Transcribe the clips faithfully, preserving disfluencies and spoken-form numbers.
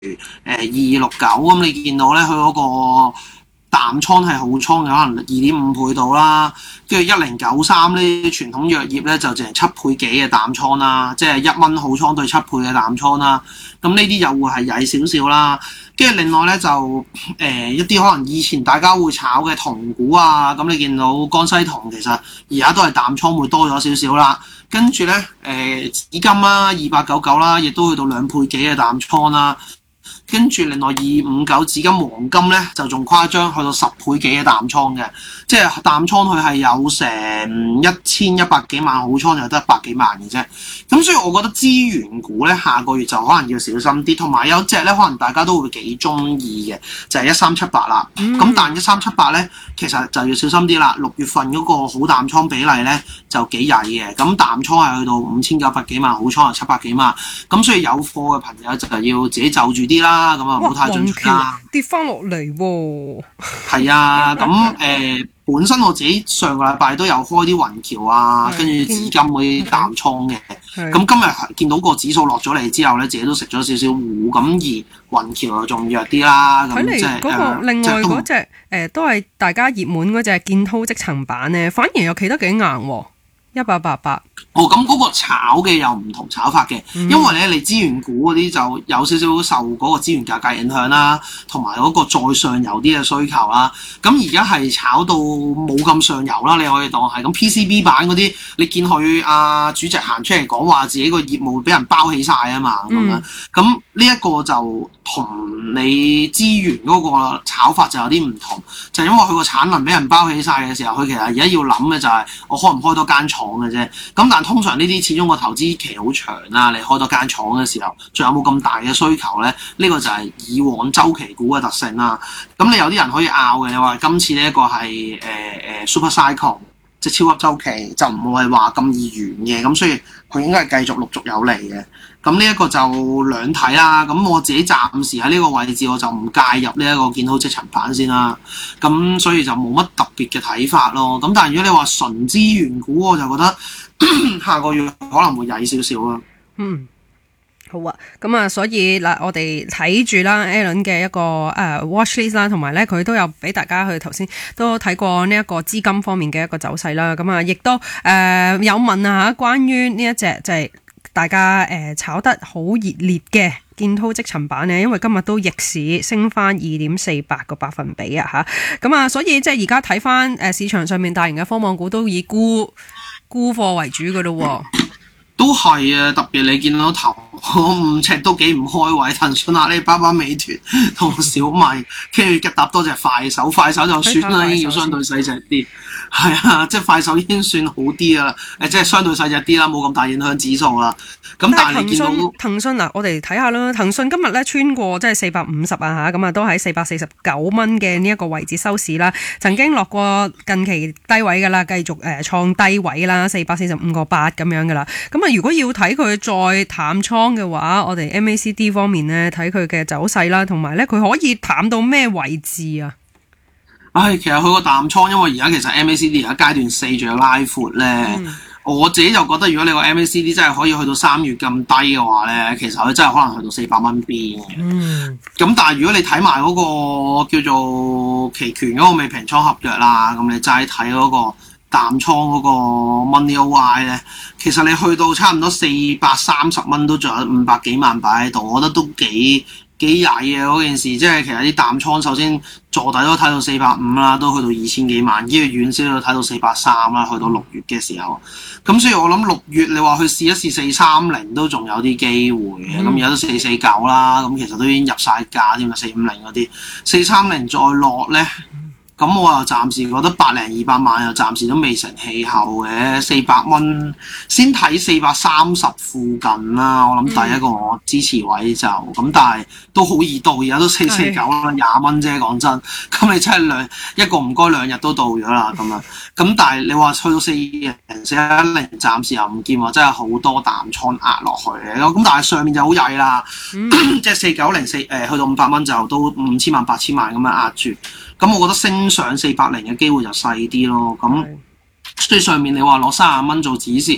誒二六九咁，你見到咧佢嗰個淡倉係好倉嘅，可能二點五倍到啦。跟住一零九三呢傳統藥業咧就淨係七倍幾嘅淡倉啦，即係一蚊好倉對七倍嘅淡倉啦。咁呢啲又會係曳少少啦。跟住另外咧就誒、呃、一啲可能以前大家會炒嘅銅股啊，咁你見到江西銅其實而家都係淡倉會多咗少少啦。跟住咧誒紫金啦，二八九九啦，亦都去到兩倍幾嘅淡倉啦。跟住另外二五九紫金黃金咧就仲誇張，去到十倍幾嘅淡倉嘅，即係淡倉佢係有成一千一百幾萬，好倉就得百幾萬嘅啫。咁所以我覺得資源股咧下個月就可能要小心啲，同埋有隻咧可能大家都會幾中意嘅就係一三七八啦。咁、嗯、但一三七八咧其實就要小心啲啦。六月份嗰個好淡倉比例咧就幾曳嘅，咁淡倉係去到五千九百幾萬，好倉係七百幾萬。咁所以有貨嘅朋友就係要自己就住啲啦。咁啊，唔好太進取啦， 跌翻落嚟喎。 係啊，咁誒、呃、本身我自己上個禮拜都有開啲雲橋啊，跟住紫金嗰啲淡倉嘅。咁今日見到個指數落咗嚟之後咧，自己都食咗少少糊，咁而雲橋又仲弱啲啦。咁即係嗰個另外嗰隻誒都係大家熱門嗰隻建滔積層板咧，反而又企得幾硬喎，一八八八。 哦，咁嗰個炒嘅又唔同炒法嘅，嗯、因為咧你資源股嗰啲就有少少受嗰個資源價格影響啦，同埋嗰個再上游啲嘅需求啦。咁而家係炒到冇咁上游啦，你可以當係咁 P C B 板嗰啲，你見佢阿主席行出嚟講話自己個業務俾人包起晒啊嘛，咁樣。咁呢一個就同你資源嗰個炒法就有啲唔同，就係、因為佢個產能俾人包起晒嘅時候，佢其實而家要諗嘅就係我開唔開多間廠嘅啫。咁但通常呢啲始終個投資期好長啦，你開多間廠嘅時候，仲有冇咁大嘅需求咧？呢、呢個就係以往週期股嘅特性啦。咁你有啲人可以拗嘅，你話今次呢一個係誒誒 super cycle，即係超級週期，就唔會話咁易完嘅。咁所以佢應該係繼續陸續有嚟嘅。咁呢一個就兩睇啦。咁我自己暫時喺呢個位置，我就唔介入呢一個建滔積層板先啦。咁所以就冇乜特別嘅睇法咯。咁但係如果你話純資源股，我就覺得下個月可能會曳少少咯。 嗯，好啊。咁啊，所以嗱，我哋睇住啦 Alan 嘅一個誒、呃、watch list 啦，同埋咧佢都有俾大家去頭先都睇過呢一個資金方面嘅一個走勢啦。咁啊，亦都誒、呃、有問啊嚇，關於呢一隻就係、是。大家誒、呃、炒得好熱烈嘅建滔積層板咧，因為今日都逆市升翻二點四八個百分比啊嚇，咁啊，所以即係而家睇翻誒市場上面大型嘅科網股都以沽沽貨為主嘅咯喎。 都係啊，特別你見到頭五尺都幾唔開位，騰訊、阿里巴巴、美團同小米，跟住夾搭多隻快手，快手就算啦，已經要相對細隻啲。係啊，即係快手已經算好啲啦，誒，即係相對細隻啲啦，冇咁大影響指數啦。咁但係你見到騰訊嗱，我哋睇下啦，騰訊今日咧穿過即係四百五十啊嚇，咁啊都喺四百四十九蚊嘅呢一個位置收市啦。曾經落過近期低位㗎啦，繼續誒創低位啦，四百四十五個八咁樣㗎啦。咁啊，如果要睇佢再淡倉嘅話，我哋 M A C D 方面咧睇佢嘅走勢啦，同埋咧佢可以淡到咩位置啊？ 唉，其實佢個淡倉，因為而家其實 M A C D 而家階段四仲有拉闊咧，嗯、我自己就覺得如果你個 M A C D 真係可以去到三月咁低嘅話咧，其實佢真係可能去到四百蚊邊嘅。嗯。咁但係如果你睇埋嗰個叫做期權嗰個未平倉合約啦，咁你齋睇嗰個淡倉嗰個 Money O I 咧，其實你去到差唔多四百三十蚊都仲有五百幾萬擺喺度，我覺得都幾幾曳嘅嗰件事。即係其實啲淡倉首先坐底都睇到四百五啦，都去到二千幾萬，跟住遠少少睇到四百三啦，去到六月嘅時候。咁所以我諗六月你話去試一試四三零都仲有啲機會嘅，咁而家都四四九啦，咁其實都已經入晒價添啦，四五零嗰啲，四三零再落咧。咁我又暫時覺得百零二百萬又暫時都未成氣候嘅，四百蚊先睇四百三十附近啦。我諗第一個支持位就咁，但係都好易到，而家都四四九啦，廿蚊啫。講真，咁你真係兩一個唔該兩日都到咗啦咁樣。咁但係你話去到四零四一零，暫時又唔見話真係好多淡倉壓落去嘅。咁但係上面就好曳啦，即係四九零四誒去到五百蚊就都五千萬八千萬咁樣壓住。咁我覺得升上四百零嘅機會就細啲咯。咁所以上面你話攞三十蚊做止蝕，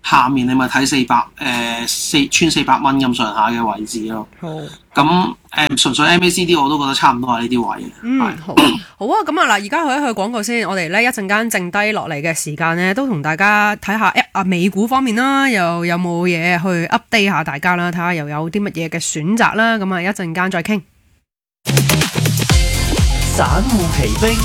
下面你咪睇四百誒四穿四百蚊咁上下嘅位置咯。 好。 咁誒、呃、純粹 M A C D 我都覺得差唔多係呢啲位嘅。 嗯，好，好啊。咁啊嗱，而家去一去廣告先。我哋咧一陣間剩低落嚟嘅時間咧，都同大家睇下啊美股方面啦，又有冇嘢去 update 下大家啦，睇下又有啲乜嘢嘅選擇啦。咁啊，一陣間再傾。 散戶奇兵。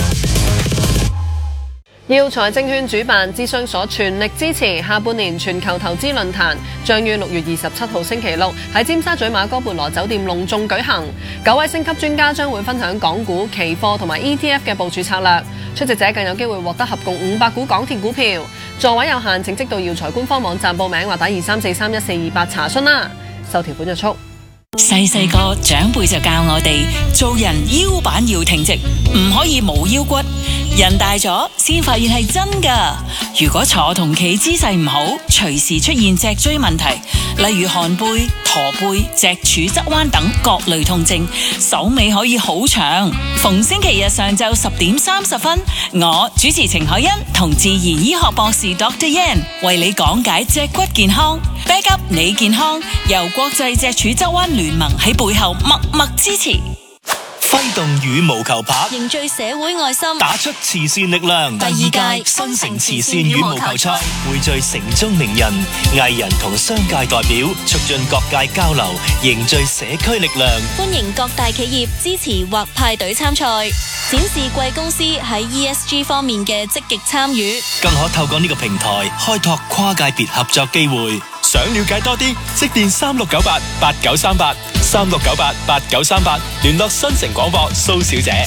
耀才證券主辦諮詢所全力支持下半年全球投資論壇，將於六月二十七號星期六喺尖沙咀馬哥貝羅酒店隆重舉行。九位星級專家將會分享港股、期貨同埋 E T F 嘅部署策略，出席者更有機會獲得合共五百股港鐵股票。座位有限，請即到耀才官方網站報名或打二三四三一四二八查詢啦。受條款約束。 細細個長輩就教我哋做人腰板要挺直，唔可以冇腰骨。人大咗先發現係真噶。如果坐同企姿勢唔好，隨時出現脊椎問題，例如寒背、駝背、脊柱側彎等各類痛症，手尾可以好長。逢星期日上晝十點三十分，我主持程海欣同自然醫學博士 Doctor Yan 為你講解脊骨健康。Back up 你健康，由國際脊柱側彎聯盟喺背後默默支持。 揮動羽毛球拍， 凝聚社會愛心， 打出慈善力量。 第二屆新城慈善羽毛球賽匯聚城中名人、藝人同商界代表，促進各界交流，凝聚社區力量。 歡迎各大企業支持或派隊參賽，展示貴公司喺 E S G 方面嘅積極參與， 更可透過呢個平台開拓跨界別合作機會。想了解多啲，即電三六九八八九三八三六九八八九三八，聯絡新城廣播蘇小姐。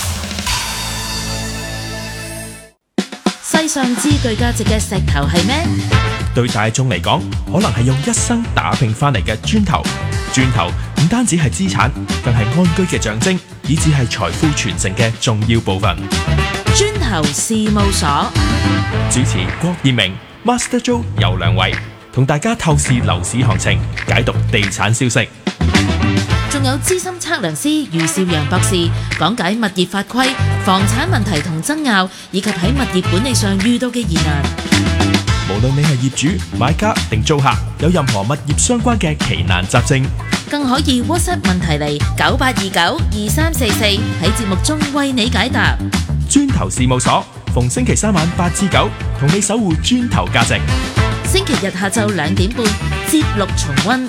世上之具價值嘅石頭係咩？ 對大眾嚟講，可能係用一生打拼翻嚟嘅磚頭。磚頭唔單止係資產，更係安居嘅象徵，以至係財富傳承嘅重要部分。 磚頭事務所主持郭燕明、Master Joe 游良偉，同大家透視樓市行情，解讀地產消息。 仲有資深測量師余少陽博士講解物業法規、房產問題同爭拗，以及喺物業管理上遇到嘅疑難。 無論你係業主、買家定租客，有任何物業相關嘅奇難雜症， 更可以 WhatsApp 問題嚟九八二九二三四四，喺節目中為你解答。 磚頭事務所逢星期三晚八至九，同你守護磚頭價值。 星期日下晝兩點半，節錄重溫。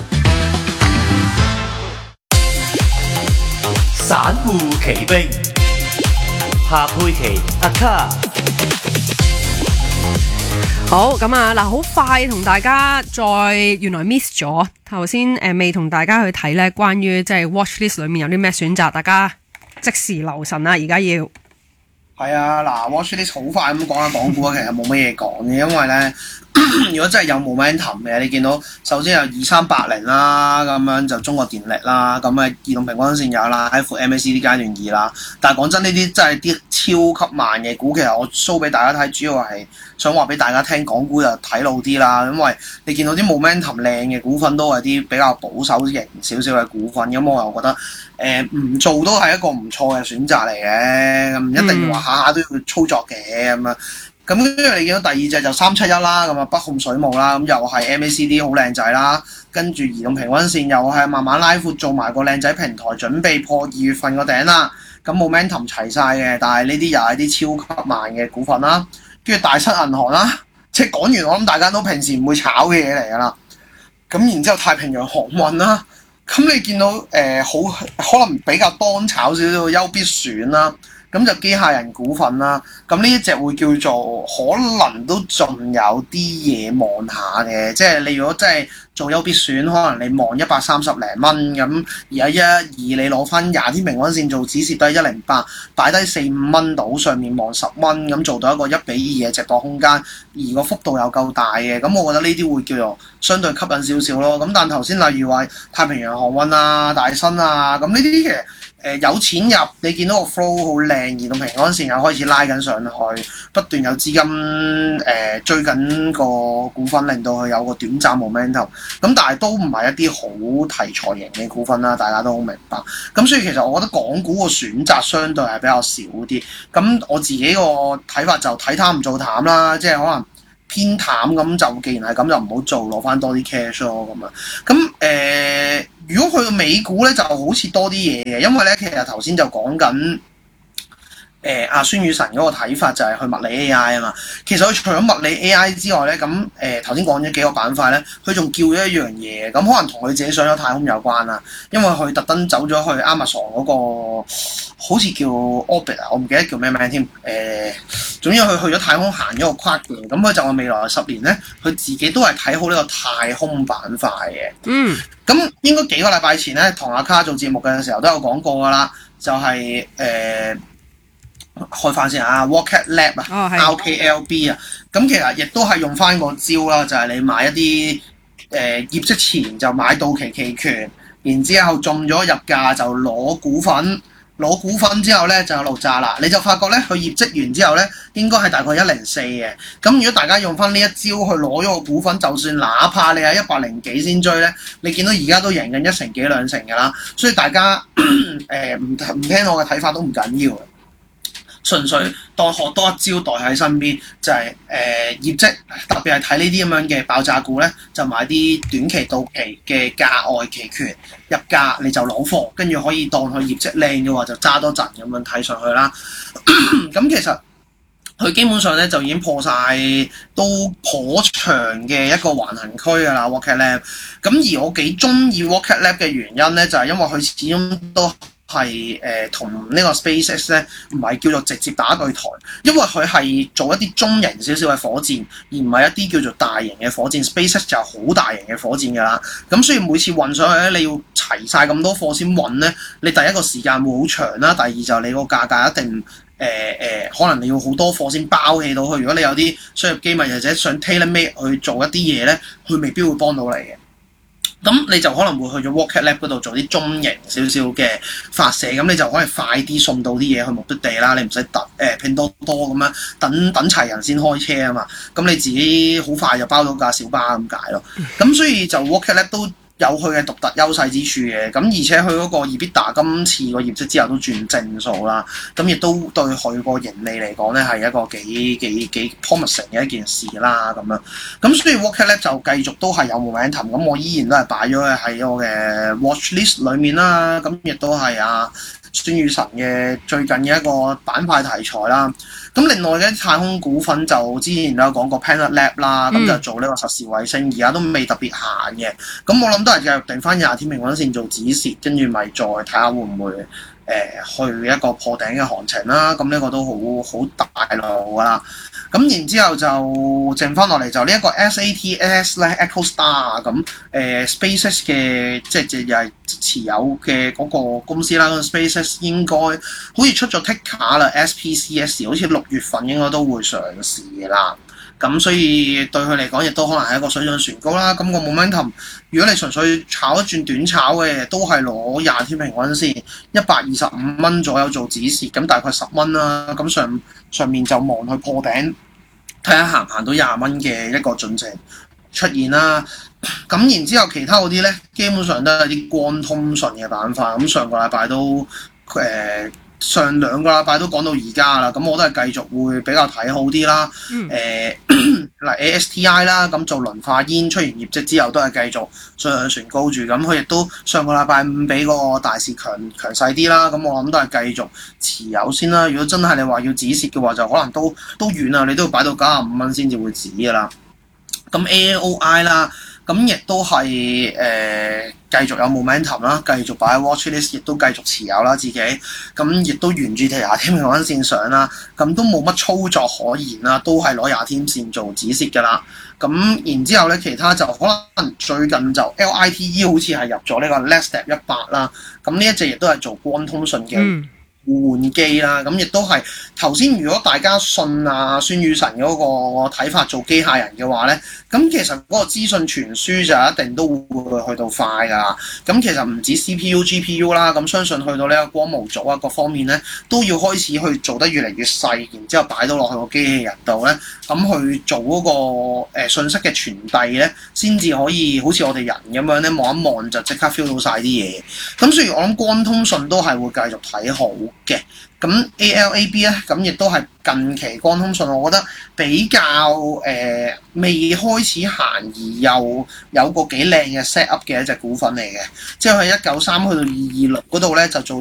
散戶奇兵，夏佩琪阿卡。 好咁啊！嗱，好快同大家再原來 miss 咗頭先誒，未同大家去睇咧，關於即係 watch list 裏面有啲咩選擇，大家即時留神啦！而家要係啊，嗱 watch list 好快咁講下港股啊，其實冇乜嘢講嘅，因為咧如果真係有 momentum 嘅，你見到首先有二三八零啦，咁樣就中國電力啦，咁啊移動平均線有啦，喺副 M A C D 階段二啦。但係講真，呢啲真係啲超級慢嘅股，其實我 show 俾大家睇，主要係想話俾大家聽，港股就睇路啲啦。因為你見到啲 momentum 靚嘅股份都係啲比較保守型少少嘅股份，咁我又覺得誒唔、呃、做都係一個唔錯嘅選擇嚟嘅，唔一定要話下下都要操作嘅咁樣。咁跟住你見到第二隻就三七一啦，咁啊北控水務啦，咁又係 M A C D 好靚仔啦，跟住移動平均線又係慢慢拉闊，做埋個靚仔平台，準備破二月份個頂啦。咁 momentum 齊晒嘅，但係呢啲又係啲超級慢嘅股份啦。跟住大新銀行啦，即係講完我諗大家都平時唔會炒嘅嘢嚟㗎啦。咁然之後太平洋航運啦，咁你見到誒、呃、好可能比較當炒少少嘅優必選啦。咁就機械人股份啦，咁呢一隻會叫做可能都仲有啲嘢望下嘅，即係你如果真係做優必選，可能你望一百三十零蚊咁，而家一一二你攞翻廿天平均線做指示都係一零八，擺低四五蚊度，上面望十蚊，咁做到一個一比二嘅直播空間，而個幅度又夠大嘅，咁我覺得呢啲會叫做相對吸引少少咯。咁但頭先例如話太平洋航運啊、大新啊，咁呢啲其實誒、呃、有錢入，你見到個 flow 好靚，移動平均線又開始拉緊上去，不斷有資金誒、呃、追緊個股份，令到佢有個短暫 momentum。咁但係都唔係一啲好題材型嘅股份啦，大家都好明白。咁所以其實我覺得港股個選擇相對係比較少啲。咁我自己個睇法就睇淡唔做淡啦，即係可能偏淡咁，就既然係咁就唔好做，攞翻多啲 cash 咯咁啊。咁誒、呃，如果去到美股咧，就好似多啲嘢嘅，因為咧其實頭先就講緊。誒阿孫宇晨嗰個睇法就係去物理 A I 啊嘛，其實佢除咗物理 A I 之外咧，咁誒頭先講咗幾個板塊咧，佢仲叫咗一樣嘢，咁可能同佢自己上咗太空有關啦，因為佢特登走咗去 Amazon 嗰、那個好似叫 Orbit 啊，我唔記得叫咩名添，誒、呃，總之佢去咗太空行咗個跨年，咁佢就話未來十年咧，佢自己都係睇好呢個太空板塊嘅。嗯，咁應該幾個禮拜前咧，同阿卡做節目嘅時候都有講過噶啦，就係、是、誒。呃開翻先啊 Rocket Lab 啊、哦、R K L B 啊，咁其實亦都係用翻個招啦，就係、是、你買一啲誒、呃、業績前就買到期期權，然之後中咗入價就攞股份，攞股份之後咧就有路炸啦，你就發覺咧佢業績完之後咧應該係大概一零四嘅，咁如果大家用翻呢一招去攞咗個股份，就算哪怕你係一百零幾先追咧，你見到而家都贏緊一成幾兩成㗎啦，所以大家誒唔唔聽我嘅睇法都唔緊要。純粹當學多一招袋喺身邊，就係、是、誒、呃、業績，特別係睇呢啲咁樣嘅爆炸股咧，就買啲短期到期嘅價外期權入價，你就攞貨，跟住可以當佢業績靚嘅話，就揸多陣咁樣睇上去啦。咁其實佢基本上咧就已經破晒都頗長嘅一個橫行區㗎啦 Rocket Lab。咁而我幾中意 Rocket Lab 嘅原因咧，就係、是、因為佢始終都係誒同呢個 SpaceX 咧，唔係叫做直接打對台，因為佢係做一啲中型少少嘅火箭，而唔係一啲叫做大型嘅火箭。SpaceX 就係好大型嘅火箭㗎啦，咁所以每次運上去咧，你要齊晒咁多貨先運咧，你第一個時間會好長啦，第二就你個價格一定誒誒、呃呃，可能你要好多貨先包起到佢。如果你有啲商業機密或者想 tailor made 去做一啲嘢咧，佢未必會幫到你嘅。咁你就可能會去咗 Rocket Lab 嗰度做啲中型少少嘅發射，咁你就可以快啲送到啲嘢去目的地啦。你唔使等誒拼多多咁樣等等齊人先開車啊嘛。咁你自己好快就包到架小巴咁解咯。咁所以就 Rocket Lab 都有佢嘅獨特優勢之處嘅。咁而且佢嗰個 EBITDA 今次個業績之後都轉正數啦。咁亦都對佢個盈利嚟講咧係一個幾幾幾 promising 嘅一件事啦。咁樣咁所以 Rocket Lab 就繼續都係有 momentum。咁我依然都係擺咗喺我嘅 watch list 裡面啦。咁亦都係啊孫宇晨嘅最近嘅一個板塊題材啦。咁另外嘅太空股份就之前都有講過 Planet Lab 啦，咁、嗯、就做呢個實時衛星，而家都未特別閒嘅。咁我諗都係繼續定翻廿天平均線做止蝕，跟住咪再睇下會唔會誒、呃、去一個破頂嘅行情啦。咁呢個都好好大路㗎啦。咁然之後就剩翻落嚟就呢一個 S A T S 咧 EchoStar 咁誒、呃、SpaceX 嘅即係又係持有嘅嗰個公司啦。SpaceX 應該好似出咗 ticker 啦 ，S P C S 好似六月份應該都會上市嘅啦。咁所以對佢嚟講亦都可能係一個水漲船高啦。咁、那個 momentum， 如果你純粹炒一轉短炒嘅，都係攞廿天平均線一百二十五蚊左右做止蝕，咁大概十蚊啦。咁上上面就望去破頂，睇下行唔行到廿蚊嘅一個進程出現啦。咁然之後其他嗰啲咧，基本上都係啲光通訊嘅板塊。咁上個禮拜都誒。呃上兩個禮拜都講到而家啦，咁我都係繼續會比較睇好啲啦。誒、嗯，嗱、呃、A S T I 啦，咁做磷化煙出完業績之後都係繼續水漲船高住，咁佢亦都上個禮拜五比個大市強強勢啲啦，咁我諗都係繼續持有先啦。如果真係你話要止蝕嘅話，就可能都都遠啦，你都要擺到九十五蚊先至會止㗎啦。咁 A A O I 啦。咁亦都係誒、呃、繼續有 momentum 啦，繼續擺喺 watch list，亦都繼續持有啦自己。咁亦都沿住條廿天平均線上啦，咁都冇乜操作可言啦，都係攞廿天線做止蝕㗎啦。咁然之後咧，其他就可能最近就 L I T E 好似係入咗呢個 Nasdaq 一百啦。咁呢一隻亦都係做光通訊嘅。嗯互換機啦，咁亦都係頭先。如果大家信啊孫宇晨嗰個睇法做機械人嘅話咧，咁其實嗰個資訊傳輸就一定都會去到快㗎。咁其實唔止 C P U、G P U 啦，咁相信去到呢個光模組啊各方面咧，都要開始去做得越嚟越細，然之後擺到落去個機器人度咧，咁去做嗰、那個誒、呃、信息嘅傳遞咧，先至可以好似我哋人咁樣咧，望一望就即刻 feel 到晒啲嘢。咁所以我諗光通訊都係會繼續睇好。 嘅。咁 A L A B 咧，咁亦都係近期光通訊，我覺得比較誒、呃、未開始行而又有個幾靚嘅 set up 嘅一隻股份嚟嘅，即係喺一九三去到二二六嗰度咧就做